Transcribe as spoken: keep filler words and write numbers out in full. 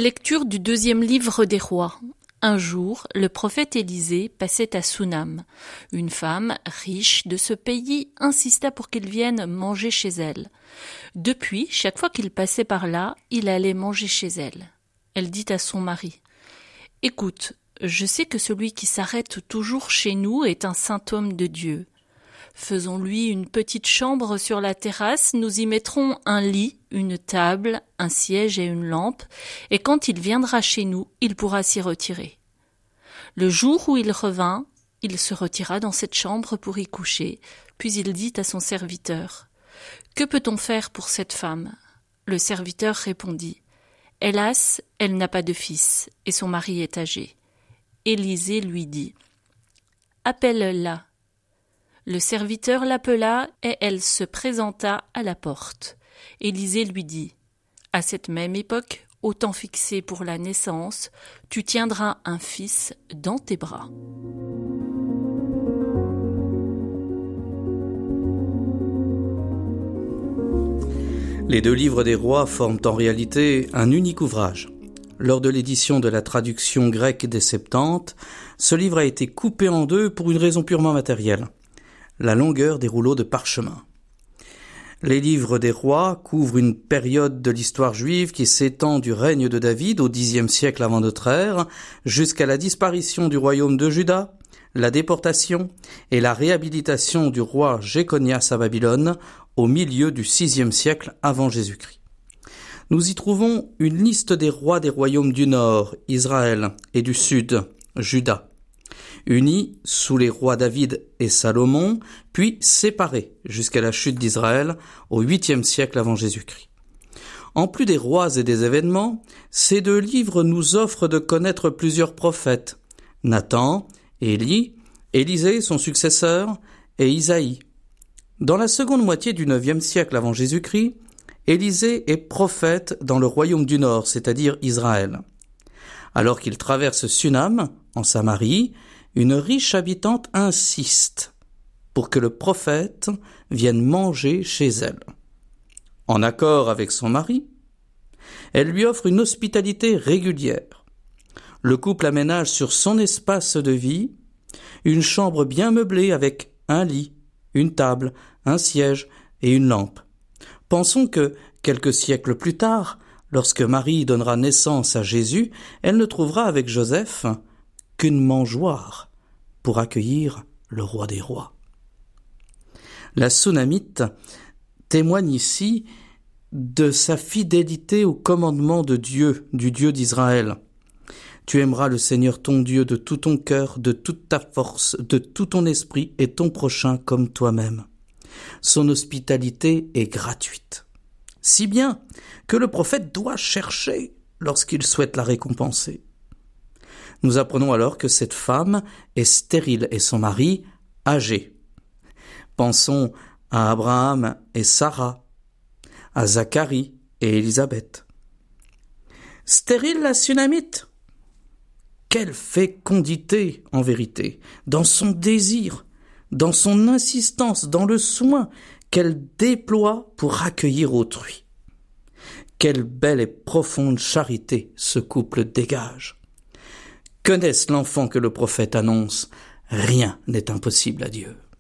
Lecture du deuxième livre des rois. Un jour, le prophète Élisée passait à Sunam. Une femme, riche de ce pays, insista pour qu'il vienne manger chez elle. Depuis, chaque fois qu'il passait par là, il allait manger chez elle. Elle dit à son mari : « Écoute, je sais que celui qui s'arrête toujours chez nous est un saint homme de Dieu. Faisons-lui une petite chambre sur la terrasse, nous y mettrons un lit, une table, un siège et une lampe, et quand il viendra chez nous, il pourra s'y retirer. Le jour où il revint, il se retira dans cette chambre pour y coucher, puis il dit à son serviteur : « Que peut-on faire pour cette femme ?» Le serviteur répondit : « Hélas, elle n'a pas de fils, et son mari est âgé. » Élisée lui dit : « Appelle-la. » Le serviteur l'appela et elle se présenta à la porte. Élisée lui dit : « À cette même époque, au temps fixé pour la naissance, tu tiendras un fils dans tes bras. » Les deux livres des rois forment en réalité un unique ouvrage. Lors de l'édition de la traduction grecque des Septante, ce livre a été coupé en deux pour une raison purement matérielle: la longueur des rouleaux de parchemin. Les livres des rois couvrent une période de l'histoire juive qui s'étend du règne de David au dixième siècle avant notre ère jusqu'à la disparition du royaume de Juda, la déportation et la réhabilitation du roi Jéconias à Babylone au milieu du sixième siècle avant Jésus-Christ. Nous y trouvons une liste des rois des royaumes du nord, Israël, et du sud, Juda, unis sous les rois David et Salomon, puis séparés jusqu'à la chute d'Israël au huitième siècle avant Jésus-Christ. En plus des rois et des événements, ces deux livres nous offrent de connaître plusieurs prophètes: Nathan, Élie, Élisée, son successeur, et Isaïe. Dans la seconde moitié du neuvième siècle avant Jésus-Christ, Élisée est prophète dans le royaume du nord, c'est-à-dire Israël. Alors qu'il traverse Sunam, en Samarie, une riche habitante insiste pour que le prophète vienne manger chez elle. En accord avec son mari, elle lui offre une hospitalité régulière. Le couple aménage sur son espace de vie une chambre bien meublée avec un lit, une table, un siège et une lampe. Pensons que, quelques siècles plus tard, lorsque Marie donnera naissance à Jésus, elle ne trouvera avec Joseph qu'une mangeoire pour accueillir le roi des rois. La Sunamite témoigne ici de sa fidélité au commandement de Dieu, du Dieu d'Israël. Tu aimeras le Seigneur ton Dieu de tout ton cœur, de toute ta force, de tout ton esprit et ton prochain comme toi-même. Son hospitalité est gratuite, si bien que le prophète doit chercher lorsqu'il souhaite la récompenser. Nous apprenons alors que cette femme est stérile et son mari âgé. Pensons à Abraham et Sarah, à Zacharie et Élisabeth. Stérile la Sunamite. Quelle fécondité en vérité, dans son désir, dans son insistance, dans le soin qu'elle déploie pour accueillir autrui. Quelle belle et profonde charité ce couple dégage. Que naisse l'enfant que le prophète annonce, rien n'est impossible à Dieu.